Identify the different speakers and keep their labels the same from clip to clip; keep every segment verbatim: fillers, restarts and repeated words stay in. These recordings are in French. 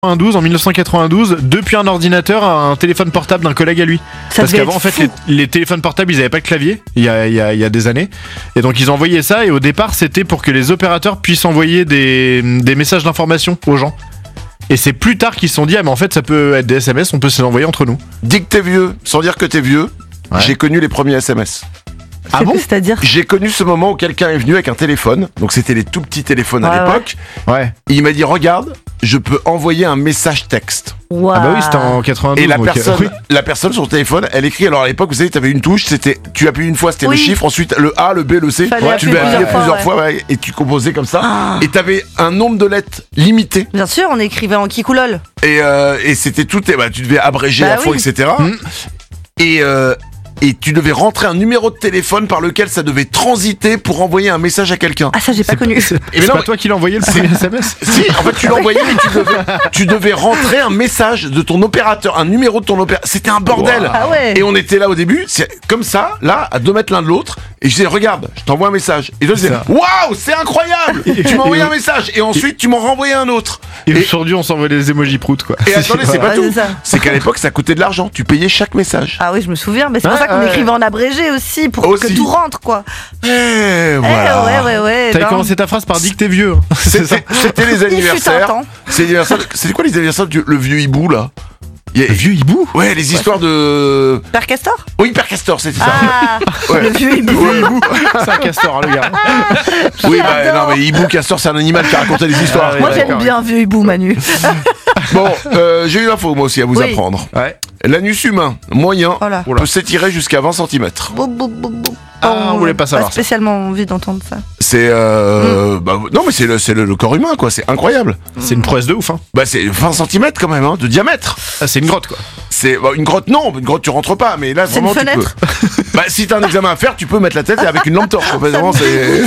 Speaker 1: quatre-vingt-douze, en mille neuf cent quatre-vingt-douze, depuis un ordinateur à un téléphone portable d'un collègue à lui.
Speaker 2: Ça
Speaker 1: Parce
Speaker 2: devait
Speaker 1: qu'avant,
Speaker 2: être
Speaker 1: en fait,
Speaker 2: fou.
Speaker 1: les, les téléphones portables, ils n'avaient pas de clavier, il y, a, il, y a, il y a des années. Et donc, ils ont envoyé ça, et au départ, c'était pour que les opérateurs puissent envoyer des, des messages d'information aux gens. Et c'est plus tard qu'ils se sont dit, ah mais en fait, ça peut être des S M S, on peut se les envoyer entre nous.
Speaker 3: Dis que t'es vieux, sans dire que t'es vieux,
Speaker 1: Ouais.
Speaker 3: j'ai connu les premiers S M S.
Speaker 1: Ah
Speaker 2: C'est-
Speaker 1: bon
Speaker 2: C'est-à-dire
Speaker 3: J'ai connu ce moment où quelqu'un est venu avec un téléphone, donc c'était les tout petits téléphones à
Speaker 2: Ouais,
Speaker 3: l'époque,
Speaker 1: Ouais.
Speaker 3: et il m'a dit, regarde, je peux envoyer un message texte.
Speaker 2: Waouh.
Speaker 1: Ah bah oui, c'était en quatre-vingt-douze.
Speaker 3: Et la
Speaker 1: donc, euh,
Speaker 3: personne,
Speaker 1: oui.
Speaker 3: la personne sur le téléphone, elle écrit. Alors à l'époque, vous savez, tu avais une touche, c'était, tu appuies une fois, c'était
Speaker 2: Oui.
Speaker 3: le chiffre, ensuite le A, le B, le C.
Speaker 2: Fallait
Speaker 3: tu
Speaker 2: appuyer
Speaker 3: devais appuyer
Speaker 2: plusieurs
Speaker 3: plusieurs
Speaker 2: fois,
Speaker 3: fois, ouais, et tu composais comme ça.
Speaker 2: Ah.
Speaker 3: Et tu avais un nombre de lettres limité.
Speaker 2: Bien sûr, on écrivait en kikoulol.
Speaker 3: Et, euh, et c'était tout, et bah, tu devais abréger
Speaker 2: Bah
Speaker 3: à fond,
Speaker 2: oui.
Speaker 3: et cetera.
Speaker 1: Mm.
Speaker 3: Et, euh, et tu devais rentrer un numéro de téléphone par lequel ça devait transiter pour envoyer un message à quelqu'un.
Speaker 2: Ah, ça, j'ai pas
Speaker 1: C'est
Speaker 2: connu.
Speaker 1: C'est,
Speaker 3: Et
Speaker 1: c'est
Speaker 3: mais non,
Speaker 1: pas
Speaker 3: mais-
Speaker 1: toi qui l'as envoyé le premier S M S.
Speaker 3: Si, en fait, tu l'envoyais et tu devais, tu devais rentrer un message de ton opérateur, un numéro de ton opérateur. C'était un bordel.
Speaker 1: Wow.
Speaker 2: Ah ouais.
Speaker 3: Et on était là au début, c'est comme ça, là, à deux mètres l'un de l'autre. Et je disais, regarde, je t'envoie un message. Et je disais,
Speaker 1: Ça.
Speaker 3: waouh, c'est incroyable. Tu m'as envoyé
Speaker 1: Et-
Speaker 3: un message. Et ensuite, tu m'en renvoyais un autre.
Speaker 1: Et,
Speaker 3: Et,
Speaker 1: aujourd'hui, on s'envoie des emojis prout, quoi.
Speaker 3: et attendez, c'est pas
Speaker 2: Ouais,
Speaker 3: tout.
Speaker 2: c'est ça.
Speaker 3: C'est qu'à l'époque, ça coûtait de l'argent. Tu payais chaque message.
Speaker 2: Ah oui, je me souviens. Mais c'est pour
Speaker 1: Ouais,
Speaker 2: ça qu'on
Speaker 1: ouais.
Speaker 2: écrivait en abrégé aussi, pour
Speaker 3: Aussi.
Speaker 2: que tout rentre, quoi.
Speaker 3: Et
Speaker 2: Eh,
Speaker 3: voilà.
Speaker 2: ouais, ouais, ouais.
Speaker 1: T'avais
Speaker 2: ben,
Speaker 1: commencé ta phrase par dire que t'es vieux. hein. C'est ça.
Speaker 3: C'était c'était les
Speaker 2: Il fut un
Speaker 3: anniversaires.
Speaker 2: temps.
Speaker 3: C'est l'anniversaire- C'était quoi les anniversaires du le vieux hibou là? Il y a-
Speaker 1: Le vieux hibou.
Speaker 3: Ouais, les histoires de.
Speaker 2: Père Castor.
Speaker 3: Oui, Père Castor, c'était ça.
Speaker 2: Ah,
Speaker 3: Ouais.
Speaker 2: le vieux hibou.
Speaker 3: Ouais, hibou.
Speaker 1: C'est un castor, hein, le gars.
Speaker 3: Oui, bah
Speaker 2: J'adore.
Speaker 3: non, mais hibou, castor, c'est un animal qui racontait des histoires.
Speaker 1: Ah ouais,
Speaker 2: Moi,
Speaker 1: d'accord,
Speaker 2: j'aime
Speaker 1: oui.
Speaker 2: bien vieux hibou, Manu.
Speaker 3: Bon, euh, j'ai une info moi aussi à vous
Speaker 2: Oui.
Speaker 3: apprendre.
Speaker 1: Ouais.
Speaker 3: L'anus humain moyen
Speaker 2: Voilà.
Speaker 3: peut s'étirer jusqu'à vingt centimètres.
Speaker 2: Boum, boum, boum, boum.
Speaker 1: Ah, on voulait pas savoir ça.
Speaker 2: spécialement envie d'entendre ça.
Speaker 3: C'est euh, bah, non mais c'est le, c'est le, le corps humain quoi, c'est incroyable.
Speaker 1: C'est une prouesse de ouf, hein.
Speaker 3: Bah c'est vingt centimètres quand même hein, de diamètre.
Speaker 1: Ah, c'est une grotte, quoi.
Speaker 3: C'est bah, une grotte non, une grotte tu rentres pas, mais là
Speaker 2: C'est une
Speaker 3: vraiment tu
Speaker 2: fenêtre.
Speaker 3: peux. Bah si t'as un examen à faire, tu peux mettre la tête avec une lampe torche. quoi. Vraiment c'est.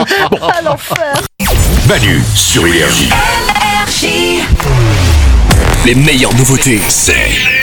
Speaker 2: Ah, l'enfer.
Speaker 4: Manu sur Énergie. Les meilleures nouveautés, c'est